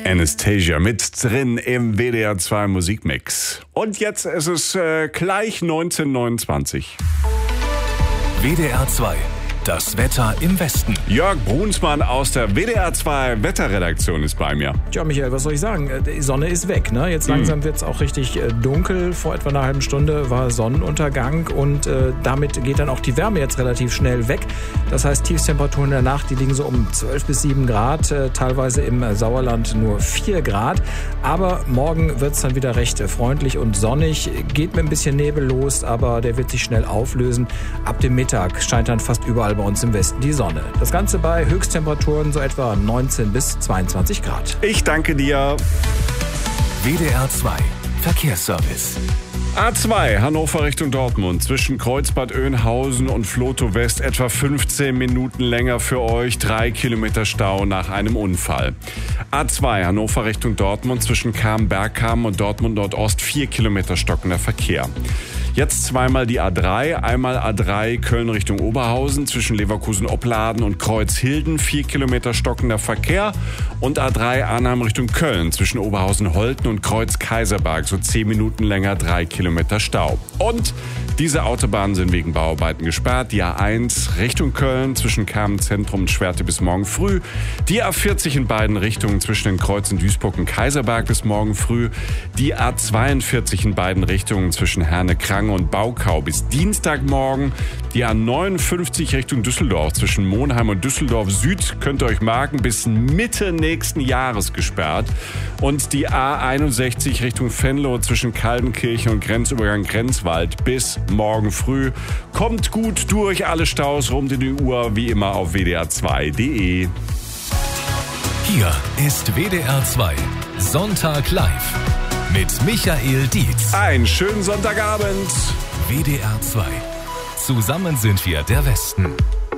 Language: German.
Anastasia mit drin im WDR 2 Musikmix. Und jetzt ist es gleich 19:29. WDR 2. Das Wetter im Westen. Jörg Brunsmann aus der WDR 2 Wetterredaktion ist bei mir. Tja, Michael, was soll ich sagen? Die Sonne ist weg, ne? Jetzt langsam wird es auch richtig dunkel. Vor etwa einer halben Stunde war Sonnenuntergang und damit geht dann auch die Wärme jetzt relativ schnell weg. Das heißt, Tiefstemperaturen in der Nacht, die liegen so um 12 bis 7 Grad, teilweise im Sauerland nur 4 Grad. Aber morgen wird es dann wieder recht freundlich und sonnig. Geht mit ein bisschen Nebel los, aber der wird sich schnell auflösen. Ab dem Mittag scheint dann fast überall bei uns im Westen die Sonne. Das Ganze bei Höchsttemperaturen so etwa 19 bis 22 Grad. Ich danke dir. WDR 2 Verkehrsservice. A2 Hannover Richtung Dortmund zwischen Kreuzbad Oeynhausen und Vlotho West etwa 15 Minuten länger für euch, 3 Kilometer Stau nach einem Unfall. A2 Hannover Richtung Dortmund zwischen Bergkamen und Dortmund Nordost 4 Kilometer stockender Verkehr. Jetzt zweimal die A3, einmal A3 Köln Richtung Oberhausen zwischen Leverkusen-Opladen und Kreuzhilden 4 Kilometer stockender Verkehr und A3 Arnhem Richtung Köln zwischen Oberhausen-Holten und Kreuz-Kaiserberg so 10 Minuten länger 3 Kilometer Stau. Und diese Autobahnen sind wegen Bauarbeiten gesperrt. Die A1 Richtung Köln zwischen Kamenz-Zentrum und Schwerte bis morgen früh. Die A40 in beiden Richtungen zwischen den Kreuzen Duisburg und Kaiserberg bis morgen früh. Die A42 in beiden Richtungen zwischen Herne-Krange und Baukau bis Dienstagmorgen. Die A59 Richtung Düsseldorf zwischen Monheim und Düsseldorf Süd könnt ihr euch merken, bis Mitte nächsten Jahres gesperrt. Und die A61 Richtung Venlo zwischen Kaldenkirchen und Grenzübergang Grenzwald bis morgen früh. Kommt gut durch alle Staus rund um die Uhr, wie immer auf wdr2.de. Hier ist WDR 2 Sonntag live mit Michael Dietz. Einen schönen Sonntagabend. WDR 2. Zusammen sind wir der Westen.